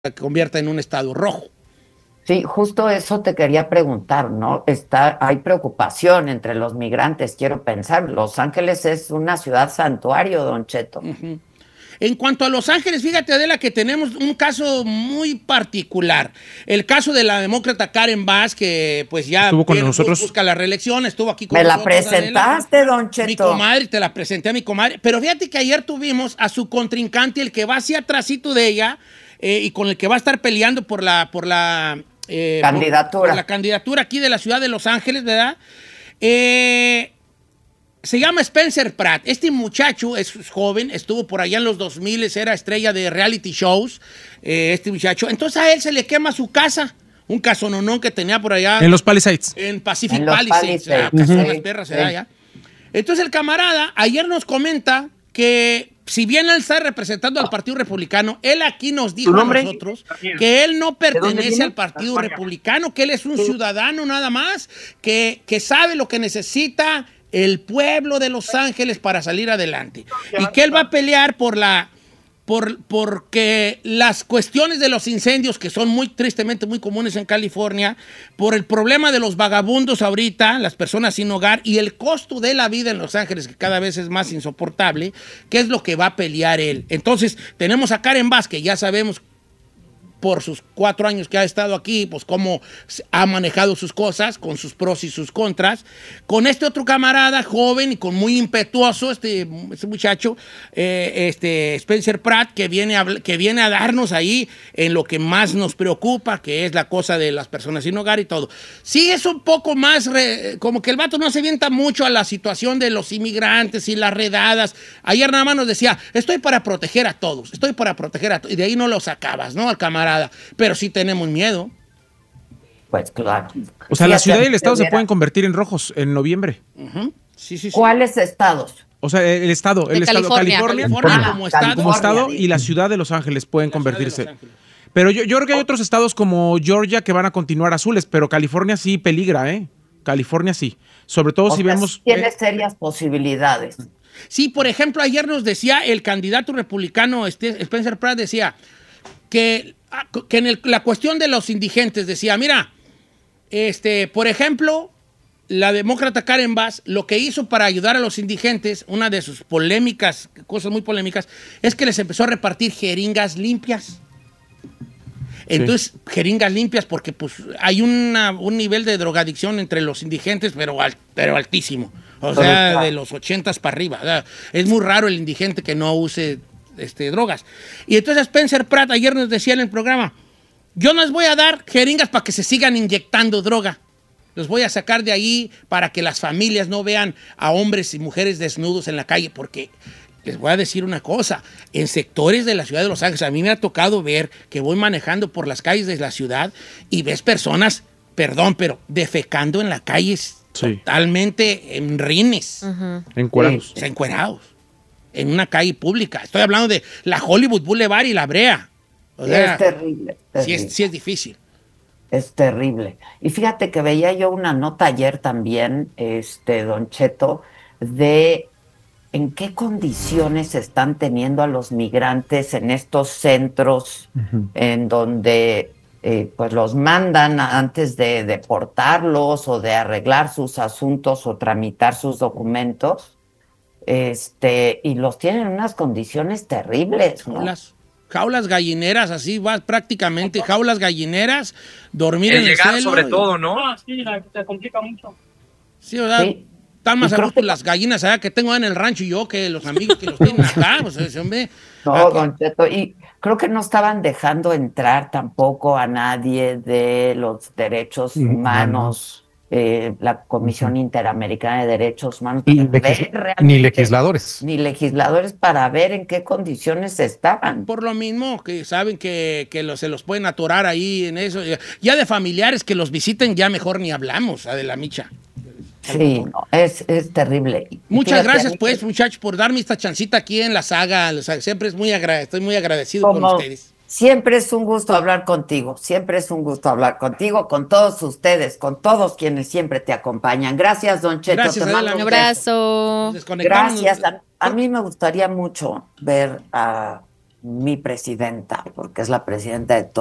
convierta en un estado rojo. Sí, justo eso te quería preguntar, ¿no? Hay preocupación entre los migrantes, quiero pensar. Los Ángeles es una ciudad santuario, Don Cheto. Uh-huh. En cuanto a Los Ángeles, fíjate, Adela, que tenemos un caso muy particular. El caso de la demócrata Karen Bass, que pues ya estuvo con nosotros, busca la reelección, estuvo aquí con nosotros. ¿Me la presentaste, Adela? Don Cheto? Mi comadre, te la presenté a mi comadre. Pero fíjate que ayer tuvimos a su contrincante, el que va hacia atrásito de ella, y con el que va a estar peleando por la candidatura. Por la candidatura aquí de la ciudad de Los Ángeles, ¿verdad? Se llama Spencer Pratt. Este muchacho es joven, estuvo por allá en los 2000, era estrella de reality shows, este muchacho. Entonces a él se le quema su casa, un casononón que tenía por allá. En los Palisades. En Pacific Palisades. Las perras se da allá. Entonces el camarada ayer nos comenta que si bien él está representando al Partido Republicano, él aquí nos dijo a nosotros que él no pertenece al Partido Republicano, que él es un ciudadano nada más, que sabe lo que necesita el pueblo de Los Ángeles para salir adelante. Y que él va a pelear porque las cuestiones de los incendios, que son tristemente muy comunes en California, por el problema de los vagabundos ahorita, las personas sin hogar, y el costo de la vida en Los Ángeles, que cada vez es más insoportable, ¿qué es lo que va a pelear él? Entonces, tenemos a Karen Bass, que ya sabemos por sus 4 años que ha estado aquí, pues cómo ha manejado sus cosas, con sus pros y sus contras, con este otro camarada joven y con muy impetuoso, este muchacho, Spencer Pratt, que viene a darnos ahí en lo que más nos preocupa, que es la cosa de las personas sin hogar y todo. Sí, es un poco más, como que el vato no se avienta mucho a la situación de los inmigrantes y las redadas. Ayer nada más nos decía, estoy para proteger a todos, y de ahí no lo sacabas, ¿no? Al camarada. Pero sí tenemos miedo. Pues claro. O sea, la ciudad y el estado se pueden convertir en rojos en noviembre. Uh-huh. Sí. ¿Cuáles estados? O sea, el estado California como estado y la ciudad de Los Ángeles pueden convertirse. Pero yo creo que hay otros estados como Georgia que van a continuar azules, pero California sí peligra, ¿eh? California sí. Sobre todo si vemos... Tiene serias posibilidades. Sí, por ejemplo, ayer nos decía el candidato republicano Spencer Pratt, decía que en la cuestión de los indigentes, decía, mira, por ejemplo, la demócrata Karen Bass, lo que hizo para ayudar a los indigentes, una de sus cosas muy polémicas, es que les empezó a repartir jeringas limpias. Entonces, jeringas limpias, porque pues hay un nivel de drogadicción entre los indigentes, pero altísimo. O sea, de los 80s para arriba. O sea, es muy raro el indigente que no use drogas. Y entonces Spencer Pratt ayer nos decía en el programa, yo no les voy a dar jeringas para que se sigan inyectando droga. Los voy a sacar de ahí para que las familias no vean a hombres y mujeres desnudos en la calle, porque les voy a decir una cosa, en sectores de la ciudad de Los Ángeles, a mí me ha tocado ver que voy manejando por las calles de la ciudad y ves personas, perdón, pero defecando en la calle totalmente en rines. Uh-huh. Encuerados. Encuerados. En una calle pública. Estoy hablando de la Hollywood Boulevard y la Brea. O sea, es terrible. Sí es difícil. Es terrible. Y fíjate que veía yo una nota ayer también, Don Cheto, de en qué condiciones están teniendo a los migrantes en estos centros en donde pues los mandan antes de deportarlos o de arreglar sus asuntos o tramitar sus documentos. Y los tienen en unas condiciones terribles, ¿no? Jaulas gallineras, así vas prácticamente, jaulas gallineras, dormir en el llegar suelo. Sobre todo, ¿no? Sí, se complica mucho. Sí, o sea, están más a gusto las gallinas allá que tengo en el rancho y yo que los amigos que los tienen acá. Pues ese hombre. No, Don Cheto, y creo que no estaban dejando entrar tampoco a nadie de los derechos humanos. La Comisión Interamericana de Derechos Humanos. Ni legisladores. Ni legisladores para ver en qué condiciones estaban. Por lo mismo, que saben que se los pueden atorar ahí en eso. Ya de familiares que los visiten, ya mejor ni hablamos, Adela Micha. Sí, no, es terrible. Muchas gracias, pues, muchachos, por darme esta chancita aquí en la saga. O sea, siempre estoy muy agradecido con ustedes. Siempre es un gusto hablar contigo, con todos ustedes, con todos quienes siempre te acompañan. Gracias, Don Cheto. Gracias, te mando un abrazo. Gracias. A mí me gustaría mucho ver a mi presidenta, porque es la presidenta de